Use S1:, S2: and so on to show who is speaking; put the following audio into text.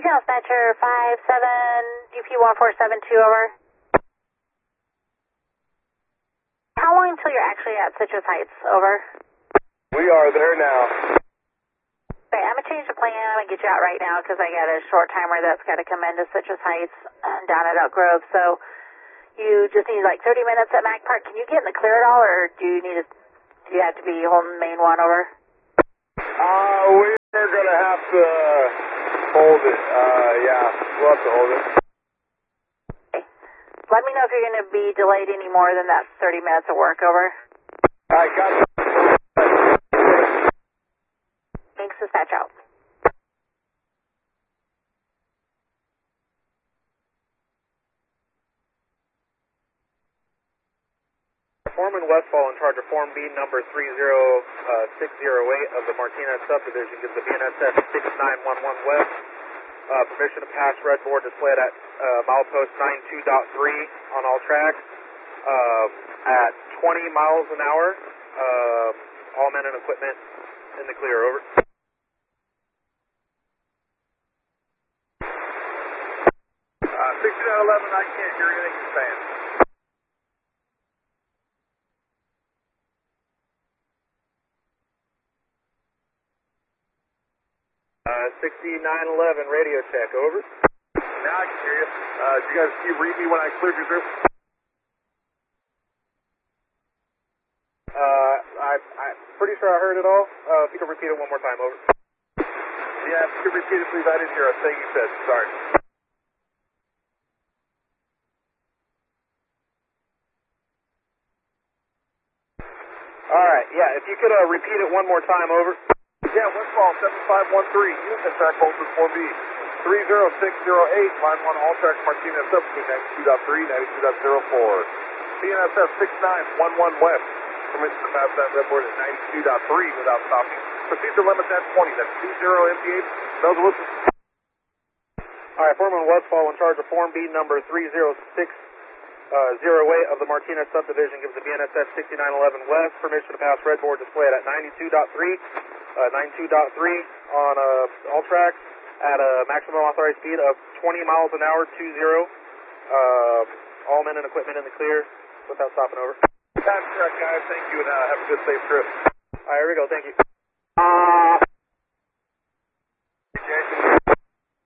S1: Regional Dispatcher 57, UP1472, over. How long until you're actually at Citrus Heights, over?
S2: We are there now.
S1: Okay, I'm going to change the plan. I'm going to get you out right now because I got a short timer that's got to come into Citrus Heights down at Elk Grove. So you just need like 30 minutes at Mac Park. Can you get in the clear at all, or do you have to be holding main one, over?
S2: We're going to have to hold it. Yeah, we'll have to hold it.
S1: Okay. Let me know if you're going to be delayed any more than that 30 minutes of work, over.
S2: All right, got it.
S1: Thanks, dispatch out.
S3: Foreman Westfall in charge of Form B number 30608 of the Martinez subdivision gives the BNSF 6911 West permission to pass red board displayed at milepost 92.3 on all tracks at 20 miles an hour. All men and equipment in the clear, over.
S2: 6911, I can't hear anything you're saying.
S3: 6911 radio check, over.
S2: Now I can hear you. Did you guys read me when I cleared you through?
S3: I'm pretty sure I heard it all. If you could repeat it one more time, over.
S2: Yeah, if you could repeat it, please. I didn't hear a thing you said. Sorry.
S3: All right, yeah, if you could repeat it one more time, over.
S2: Yeah, Westfall 7513, unit attack posted 4B. 30608, line 1, all tracks Martinez substitute 92.3, 92.04. BNSF 6911 West, permission to pass that red board at 92.3 without stopping. Procedure limit at 20, that's 20 MPH. Bells and whistles.
S3: All right, Foreman Westfall in charge of Form B number 30608 of the Martinez subdivision gives the BNSF 6911 West permission to pass red board displayed at 92.3 on all tracks at a maximum authorized speed of 20 miles an hour, 20. All men and equipment in the clear without stopping, over.
S2: That's correct, guys. Thank you, and have a good, safe trip.
S3: All right, here we go. Thank you.